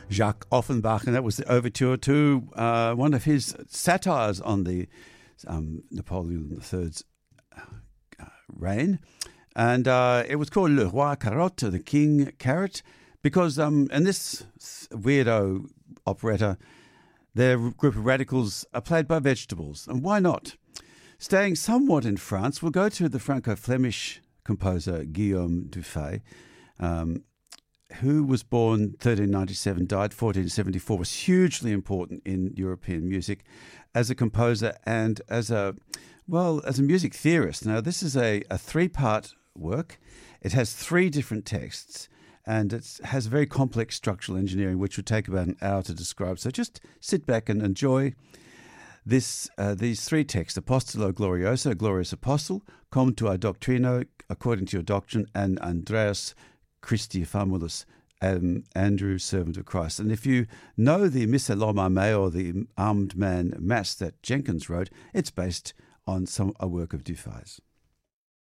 Jacques Offenbach, and that was the overture to one of his satires on the Napoleon III's reign. And it was called Le Roi Carotte, the King Carrot, because in this weirdo operetta, their group of radicals are played by vegetables. And why not? Staying somewhat in France, we'll go to the Franco-Flemish composer Guillaume Dufay, who was born 1397, died 1474, was hugely important in European music as a composer and as a music theorist. Now, this is a three-part work. It has three different texts, and it has very complex structural engineering, which would take about an hour to describe. So just sit back and enjoy these three texts: Apostolo Glorioso, Glorious Apostle, Cum tua Doctrino, According to Your Doctrine, and Andreas Christi Famulus, Andrew, Servant of Christ. And if you know the Missa l'Homme Armé, or the Armed Man Mass that Jenkins wrote, it's based on a work of Dufay's.